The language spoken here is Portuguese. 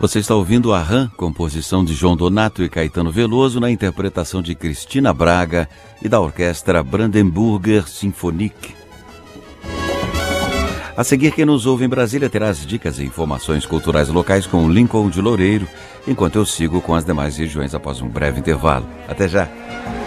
Você está ouvindo a RAM, composição de João Donato e Caetano Veloso, na interpretação de Cristina Braga e da orquestra Brandenburger Sinfonik. A seguir, quem nos ouve em Brasília terá as dicas e informações culturais locais com o Lincoln de Loureiro, enquanto eu sigo com as demais regiões após um breve intervalo. Até já!